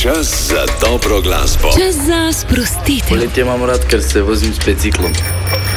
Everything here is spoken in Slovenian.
Čas za dobro glasbo. Čas za sprostitev. Poletje imam rad, ker se vozim s biciklom.